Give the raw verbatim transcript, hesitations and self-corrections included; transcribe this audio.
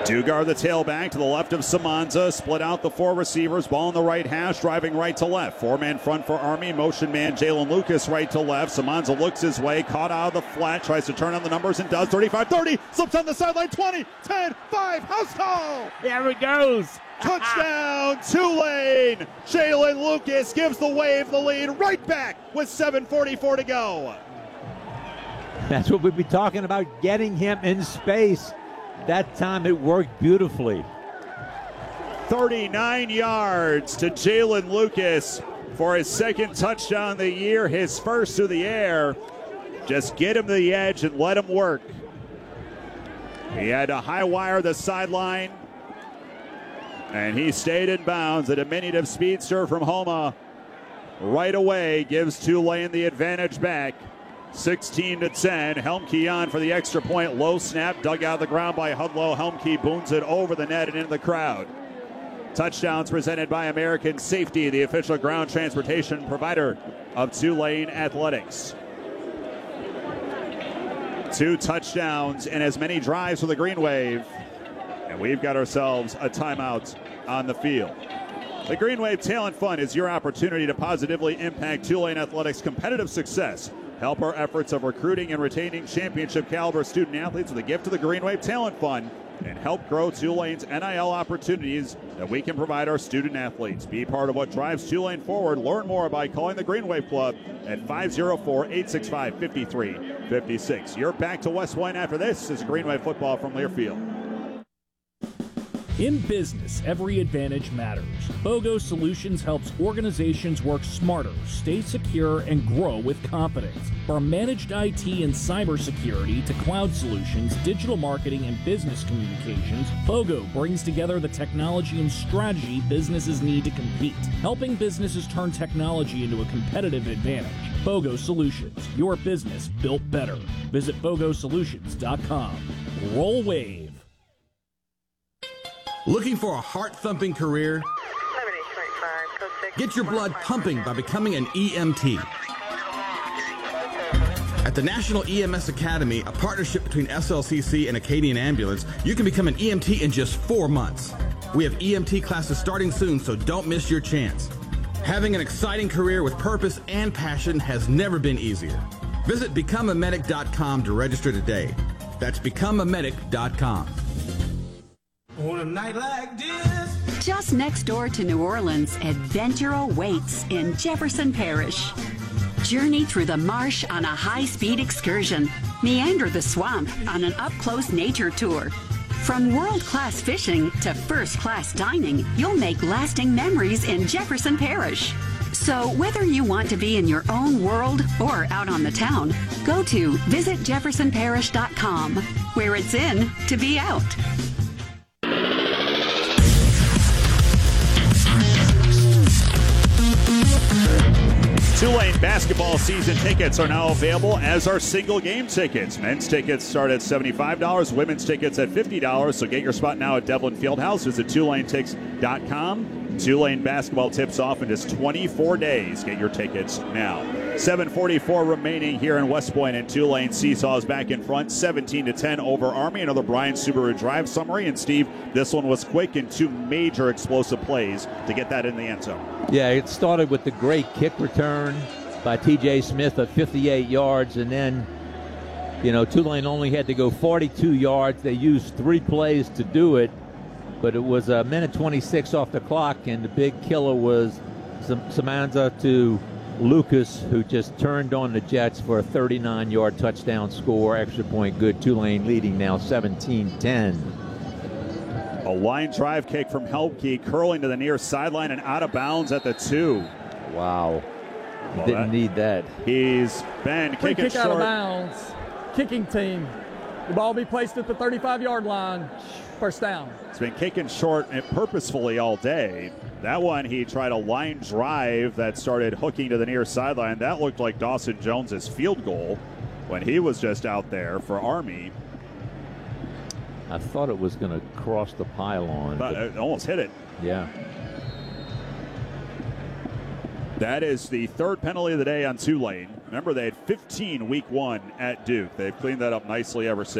Dugar, the tailback, to the left of Samanza. Split out the four receivers. Ball in the right hash, driving right to left. Four-man front for Army. Motion man Jalen Lucas right to left. Samanza looks his way. Caught out of the flat. Tries to turn on the numbers and does. thirty-five thirty. Slips on the sideline. twenty, ten, five. House call. There it goes. Touchdown, Tulane. Jalen Lucas gives the Wave the lead right back with seven forty-four to go. That's what we'd be talking about, getting him in space. That time it worked beautifully. thirty-nine yards to Jalen Lucas for his second touchdown of the year, his first through the air. Just get him to the edge and let him work. He had to high wire the sideline, and he stayed in bounds. A diminutive speedster from Homa right away gives Tulane the advantage back. sixteen to ten. Helmke on for the extra point. Low snap, dug out of the ground by Hudlow. Helmke booms it over the net and into the crowd. Touchdowns presented by American Safety, the official ground transportation provider of Tulane Athletics. Two touchdowns and as many drives for the Green Wave. And we've got ourselves a timeout on the field. The Green Wave Talent Fund is your opportunity to positively impact Tulane Athletics' competitive success. Help our efforts of recruiting and retaining championship caliber student athletes with a gift to the Green Wave Talent Fund and help grow Tulane's N I L opportunities that we can provide our student athletes. Be part of what drives Tulane forward. Learn more by calling the Green Wave Club at five oh four, eight six five, five three five six. You're back to West Point after this. This is Green Wave football from Learfield. In business, every advantage matters. BOGO Solutions helps organizations work smarter, stay secure, and grow with confidence. From managed I T and cybersecurity to cloud solutions, digital marketing, and business communications, BOGO brings together the technology and strategy businesses need to compete, helping businesses turn technology into a competitive advantage. BOGO Solutions, your business built better. Visit bogo solutions dot com. Roll Wave. Looking for a heart-thumping career? Get your blood pumping by becoming an E M T. At the National E M S Academy, a partnership between S L C C and Acadian Ambulance, you can become an E M T in just four months. We have E M T classes starting soon, so don't miss your chance. Having an exciting career with purpose and passion has never been easier. Visit become a medic dot com to register today. That's become a medic dot com. On a night like this. Just next door to New Orleans, adventure awaits in Jefferson Parish. Journey through the marsh on a high-speed excursion. Meander the swamp on an up-close nature tour. From world-class fishing to first-class dining, you'll make lasting memories in Jefferson Parish. So whether you want to be in your own world or out on the town, go to visit jefferson parish dot com, where it's in to be out. Tulane basketball season tickets are now available, as are single game tickets. Men's tickets start at seventy-five dollars, women's tickets at fifty dollars. So get your spot now at Devlin Fieldhouse. Visit tulane tix dot com. Tulane basketball tips off in just twenty-four days. Get your tickets now. seven forty-four remaining here in West Point, and Tulane seesaws back in front, seventeen to ten over Army. Another Brian Subaru drive summary. And Steve, this one was quick and two major explosive plays to get that in the end zone. Yeah, it started with the great kick return by T J Smith of fifty-eight yards, and then, you know, Tulane only had to go forty-two yards. They used three plays to do it, but it was a minute twenty-six off the clock, and the big killer was Samanza to Lucas, who just turned on the Jets for a thirty-nine yard touchdown score, extra point good. Tulane leading now seventeen ten. A line drive kick from Helmke, curling to the near sideline and out of bounds at the two. Wow. Well, Didn't that, need that. He's been Free kicking kick out short. of bounds. Kicking team. The ball be placed at the thirty-five yard line. First down. It's been kicking short and purposefully all day. That one, he tried a line drive that started hooking to the near sideline. That looked like Dawson Jones's field goal when he was just out there for Army. I thought it was going to cross the pylon. But it almost hit it. Yeah. That is the third penalty of the day on Tulane. Remember, they had fifteen week one at Duke. They've cleaned that up nicely ever since.